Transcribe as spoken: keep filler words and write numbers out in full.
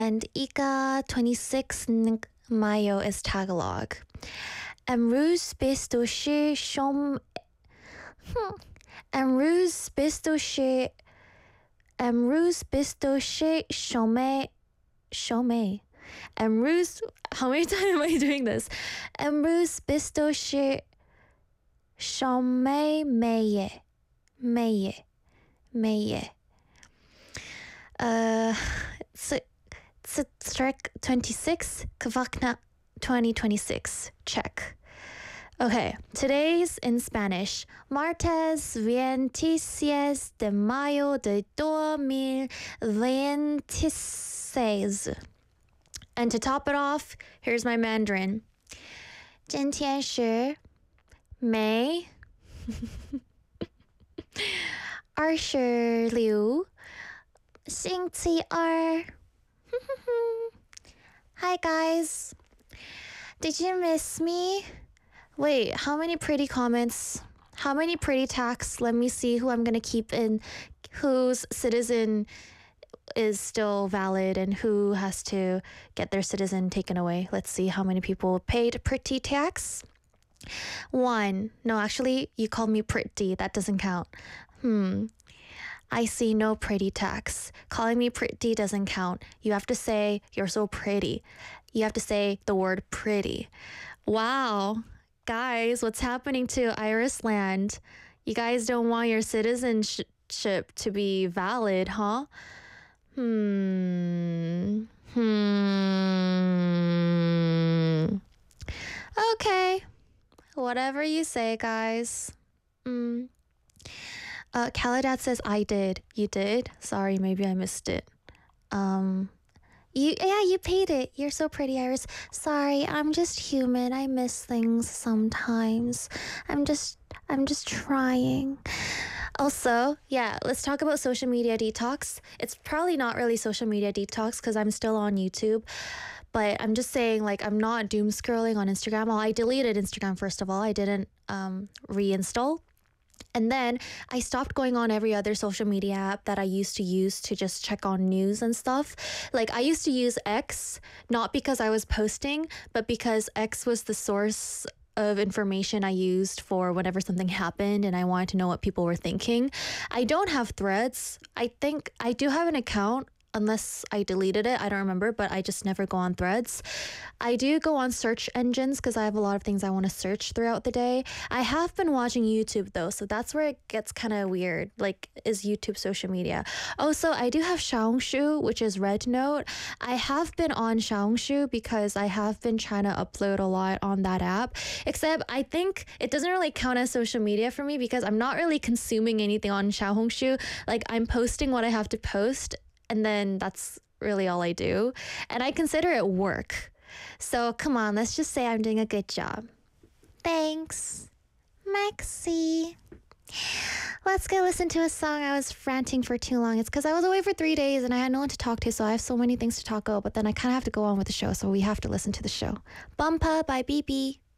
And Ika twenty-six Mayo is Tagalog. Emruz bistoshi shom. Emruz bistoshi. Emruz bistoshi shome. Shome. Emruz. How many times am I doing this? Emruz bistoshi shome meye. Meye. Meye. Uh, Strike twenty-six, Kvakna twenty twenty-six. Check. Okay, today's in Spanish. Martes veintiséis de mayo de dos mil veintiséis. And to top it off, here's my Mandarin. 今天是 May 二十六 星期二 Hi guys. Did you miss me? Wait, how many pretty comments? How many pretty tags? Let me see who I'm gonna keep in, whose citizen is still valid and who has to get their citizen taken away. Let's see how many people paid pretty tax. One. No, actually, you called me pretty. That doesn't count. Hmm. I see no pretty tax. Calling me pretty doesn't count. You have to say, you're so pretty. You have to say the word pretty. Wow. Guys, what's happening to Iris Land? You guys don't want your citizenship to be valid, huh? Hmm. Hmm. Okay. Whatever you say, guys. Hmm. Uh, Kaladat says, I did. You did? Sorry, maybe I missed it. Um, you, yeah, you paid it. You're so pretty, Iris. Sorry, I'm just human. I miss things sometimes. I'm just, I'm just trying. Also, yeah, let's talk about social media detox. It's probably not really social media detox because I'm still on YouTube. But I'm just saying, like, I'm not doom scrolling on Instagram. Well, I deleted Instagram, first of all. I didn't um, reinstall. And then I stopped going on every other social media app that I used to use to just check on news and stuff. Like, I used to use X, not because I was posting, but because X was the source of information I used for whenever something happened and I wanted to know what people were thinking. I don't have Threads. I think I do have an account, unless I deleted it. I don't remember, but I just never go on Threads. I do go on search engines because I have a lot of things I want to search throughout the day. I have been watching YouTube though, so that's where it gets kind of weird. Like, is YouTube social media? Also, I do have Xiaohongshu, which is Red Note. I have been on Xiaohongshu because I have been trying to upload a lot on that app, except I think it doesn't really count as social media for me because I'm not really consuming anything on Xiaohongshu. Like, I'm posting what I have to post, and then that's really all I do. And I consider it work. So come on, let's just say I'm doing a good job. Thanks, Maxi. Let's go listen to a song. I was ranting for too long. It's because I was away for three days and I had no one to talk to, so I have so many things to talk about, but then I kind of have to go on with the show, so we have to listen to the show. Bumpa by B B.